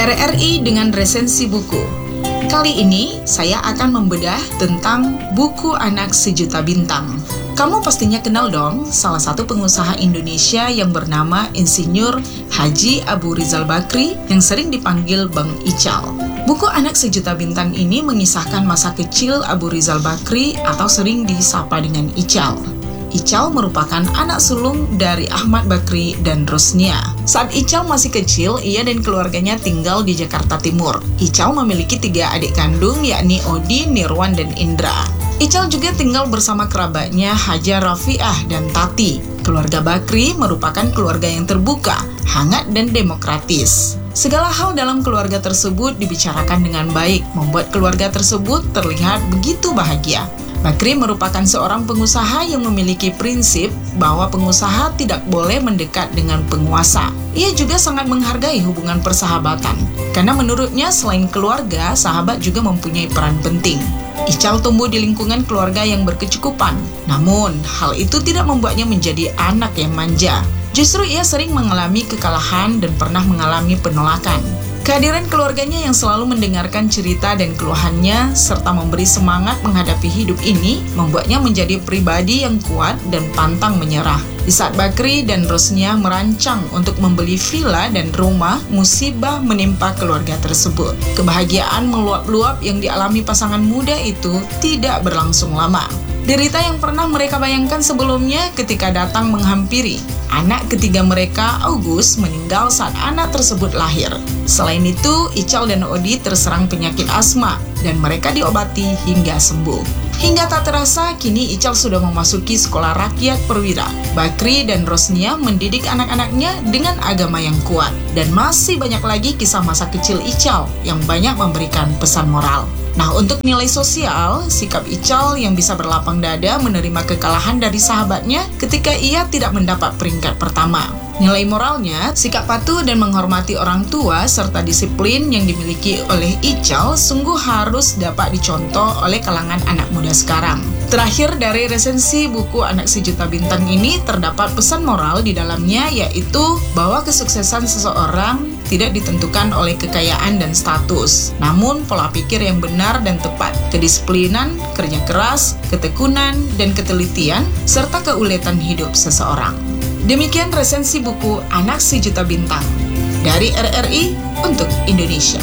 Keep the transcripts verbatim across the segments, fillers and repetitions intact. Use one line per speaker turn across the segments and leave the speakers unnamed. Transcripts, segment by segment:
R R I dengan resensi buku. Kali ini saya akan membedah tentang buku Anak Sejuta Bintang. Kamu pastinya kenal dong salah satu pengusaha Indonesia yang bernama Insinyur Haji Abu Rizal Bakri yang sering dipanggil Bang Ical. Buku Anak Sejuta Bintang ini mengisahkan masa kecil Abu Rizal Bakri atau sering disapa dengan Ical. Ical merupakan anak sulung dari Ahmad Bakri dan Rosnia. Saat Ical masih kecil, ia dan keluarganya tinggal di Jakarta Timur. Ical memiliki tiga adik kandung, yakni Odi, Nirwan, dan Indra. Ical juga tinggal bersama kerabatnya Haja Rafiah dan Tati. Keluarga Bakri merupakan keluarga yang terbuka, hangat, dan demokratis. Segala hal dalam keluarga tersebut dibicarakan dengan baik, membuat keluarga tersebut terlihat begitu bahagia. Bakri merupakan seorang pengusaha yang memiliki prinsip bahwa pengusaha tidak boleh mendekat dengan penguasa. Ia juga sangat menghargai hubungan persahabatan, karena menurutnya selain keluarga, sahabat juga mempunyai peran penting. Ical tumbuh di lingkungan keluarga yang berkecukupan, namun hal itu tidak membuatnya menjadi anak yang manja. Justru ia sering mengalami kekalahan dan pernah mengalami penolakan. Kehadiran keluarganya yang selalu mendengarkan cerita dan keluhannya serta memberi semangat menghadapi hidup ini membuatnya menjadi pribadi yang kuat dan pantang menyerah. Di saat Bakri dan Rosnia merancang untuk membeli villa dan rumah, musibah menimpa keluarga tersebut. Kebahagiaan meluap-luap yang dialami pasangan muda itu tidak berlangsung lama. Derita yang pernah mereka bayangkan sebelumnya ketika datang menghampiri. Anak ketiga mereka, August, meninggal saat anak tersebut lahir. Selain itu, Ical dan Odi terserang penyakit asma dan mereka diobati hingga sembuh. Hingga tak terasa, kini Ical sudah memasuki sekolah rakyat perwira. Bakri dan Rosnia mendidik anak-anaknya dengan agama yang kuat. Dan masih banyak lagi kisah masa kecil Ical yang banyak memberikan pesan moral. Nah, untuk nilai sosial, sikap Ical yang bisa berlapang dada menerima kekalahan dari sahabatnya ketika ia tidak mendapat peringkat pertama. Nilai moralnya, sikap patuh dan menghormati orang tua serta disiplin yang dimiliki oleh Ical sungguh harus dapat dicontoh oleh kalangan anak muda sekarang. Terakhir dari resensi buku Anak Sejuta Bintang ini terdapat pesan moral di dalamnya, yaitu bahwa kesuksesan seseorang tidak ditentukan oleh kekayaan dan status, namun pola pikir yang benar dan tepat, kedisiplinan, kerja keras, ketekunan, dan ketelitian, serta keuletan hidup seseorang. Demikian resensi buku Anak Sejuta Bintang dari R R I untuk Indonesia.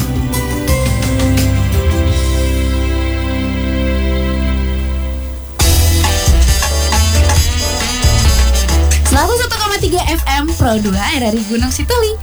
seratus satu koma tiga F M Pro dua R R I Gunung Sitoli.